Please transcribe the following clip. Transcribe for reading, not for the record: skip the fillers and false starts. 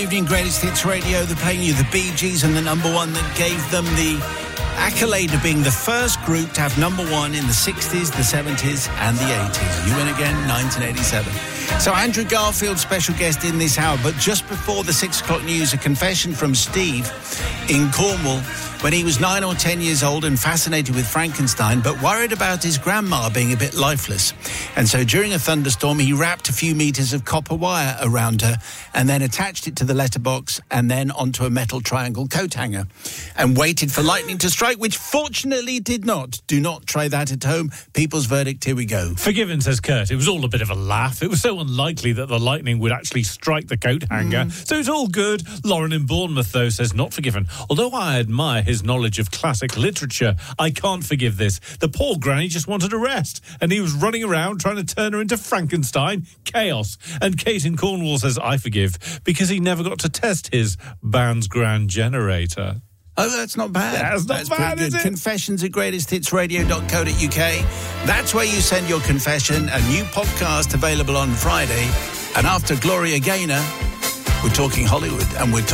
Evening Greatest Hits Radio, they're playing you the Bee Gees and the number one that gave them the accolade of being the first group to have number one in the 60s, the 70s and the 80s. You win again, 1987. So Andrew Garfield, special guest in this hour, but just before the 6 o'clock news, a confession from Steve in Cornwall when he was 9 or 10 years old and fascinated with Frankenstein, but worried about his grandma being a bit lifeless. And so during a thunderstorm, he wrapped a few metres of copper wire around her and then attached it to the letterbox and then onto a metal triangle coat hanger and waited for lightning to strike, which fortunately did not. Do not try that at home. People's verdict, here we go. Forgiven, says Kurt. It was all a bit of a laugh. It was so unlikely that the lightning would actually strike the coat hanger. So it's all good. Lauren in Bournemouth, though, says not forgiven. Although I admire his knowledge of classic literature, I can't forgive this. The poor granny just wanted a rest, and he was running around trying to turn her into Frankenstein. Chaos. And Kate in Cornwall says, I forgive, because he never got to test his band's grand generator. Oh, that's not bad. That's bad, pretty good. is it? Confessions at greatesthitsradio.co.uk. That's where you send your confession. A new podcast available on Friday. And after Gloria Gaynor, we're talking Hollywood, and we're talking